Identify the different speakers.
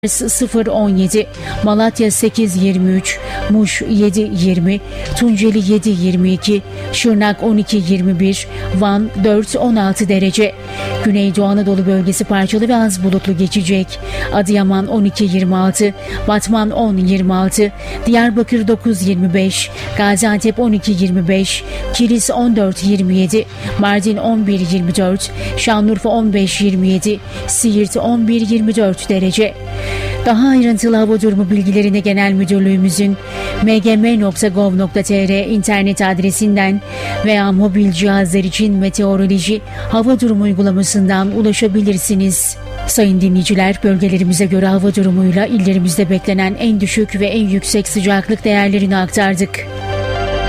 Speaker 1: 0-17, Malatya 8-23, Muş 7-20, Tunceli 7-22, Şırnak 12-21, Van 4-16 derece. Güneydoğu Anadolu bölgesi parçalı ve az bulutlu geçecek. Adıyaman 12-26, Batman 10-26, Diyarbakır 9-25, Gaziantep 12-25, Kilis 14-27, Mardin 11-24, Şanlıurfa 15-27, Siirt 11-24 derece. Daha ayrıntılı hava durumu bilgilerine Genel Müdürlüğümüzün mgm.gov.tr internet adresinden veya mobil cihazlar için meteoroloji hava durumu uygulamasından ulaşabilirsiniz. Sayın dinleyiciler, bölgelerimize göre hava durumuyla illerimizde beklenen en düşük ve en yüksek sıcaklık değerlerini aktardık.